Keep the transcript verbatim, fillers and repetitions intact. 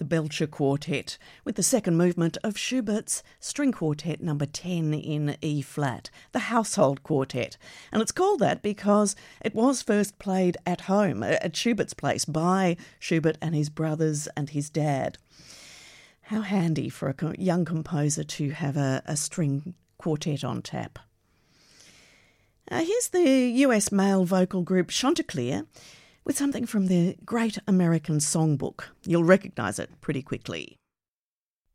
the Belcher Quartet, with the second movement of Schubert's String Quartet number ten in E-flat, the Household Quartet. And it's called that because it was first played at home, at Schubert's place, by Schubert and his brothers and his dad. How handy for a young composer to have a, a string quartet on tap. Uh, here's the U S male vocal group Chanticleer with something from the Great American Songbook. You'll recognise it pretty quickly.